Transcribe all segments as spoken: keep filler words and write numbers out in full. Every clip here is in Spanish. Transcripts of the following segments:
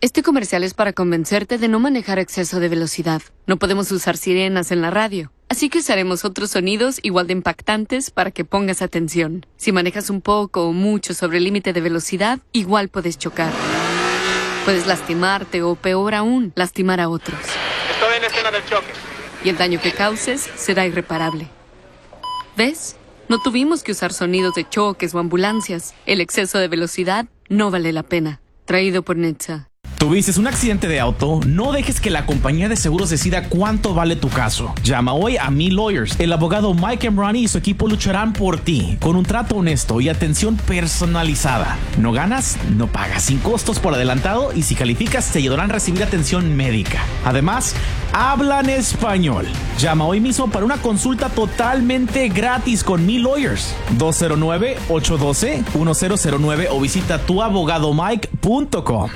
Este comercial es para convencerte de no manejar a exceso de velocidad. No podemos usar sirenas en la radio, así que usaremos otros sonidos igual de impactantes para que pongas atención. Si manejas un poco o mucho sobre el límite de velocidad, igual puedes chocar. Puedes lastimarte o, peor aún, lastimar a otros. Estoy en la escena del choque. Y el daño que causes será irreparable. ¿Ves? No tuvimos que usar sonidos de choques o ambulancias. El exceso de velocidad no vale la pena. Traído por Netza. ¿Tuviste un accidente de auto? No dejes que la compañía de seguros decida cuánto vale tu caso. Llama hoy a Me Lawyers. El abogado Mike Embrani y su equipo lucharán por ti con un trato honesto y atención personalizada. No ganas, no pagas, sin costos por adelantado, y si calificas te ayudarán a recibir atención médica. Además, hablan español. Llama hoy mismo para una consulta totalmente gratis con Me Lawyers. dos cero nueve, ocho uno dos, uno cero cero nueve o visita tu abogado mike punto com.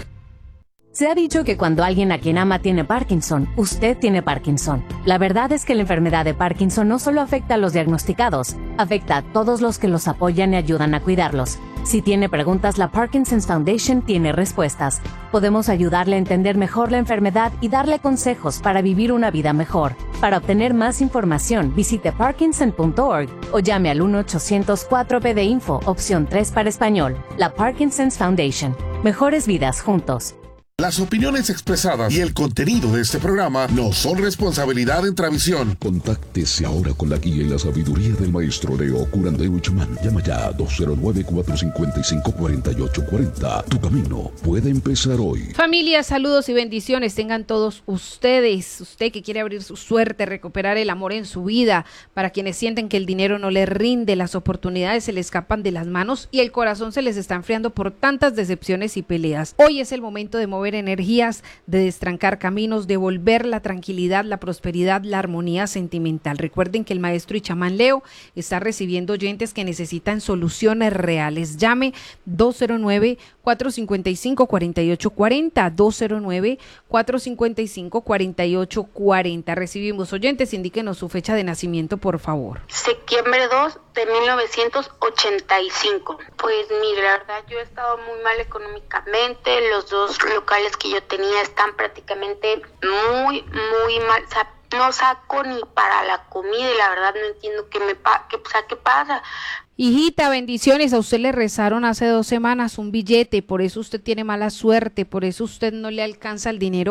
Se ha dicho que cuando alguien a quien ama tiene Parkinson, usted tiene Parkinson. La verdad es que la enfermedad de Parkinson no solo afecta a los diagnosticados, afecta a todos los que los apoyan y ayudan a cuidarlos. Si tiene preguntas, la Parkinson's Foundation tiene respuestas. Podemos ayudarle a entender mejor la enfermedad y darle consejos para vivir una vida mejor. Para obtener más información, visite parkinson punto org o llame al uno ochocientos cuatro P de Info, opción tres para español. La Parkinson's Foundation. Mejores vidas juntos. Las opiniones expresadas y el contenido de este programa no son responsabilidad de Travisión. Contáctese ahora con la guía y la sabiduría del maestro Leo Curandeo Uchman. Llama ya a dos cero nueve, cuatro cinco cinco, cuatro ocho cuatro cero. Tu camino puede empezar hoy. Familia, saludos y bendiciones tengan todos ustedes. Usted que quiere abrir su suerte, recuperar el amor en su vida, para quienes sienten que el dinero no les rinde, las oportunidades se les escapan de las manos y el corazón se les está enfriando por tantas decepciones y peleas. Hoy es el momento de mover energías, de destrancar caminos, de volver la tranquilidad, la prosperidad, la armonía sentimental. Recuerden que el maestro y chamán Leo está recibiendo oyentes que necesitan soluciones reales. Llame dos cero nueve, cuatro cinco cinco, cuatro ocho cuatro cero, dos cero nueve, cuatro cinco cinco, cuatro ocho cuatro cero. Recibimos oyentes, indíquenos su fecha de nacimiento, por favor. Septiembre dos de mil novecientos ochenta y cinco. Pues mira, la verdad yo he estado muy mal económicamente, los dos locales que yo tenía están prácticamente muy, muy mal, o sea, no saco ni para la comida y la verdad no entiendo qué me pa- qué, o sea, qué pasa. Hijita, bendiciones. A usted le rezaron hace dos semanas un billete, por eso usted tiene mala suerte, por eso usted no le alcanza el dinero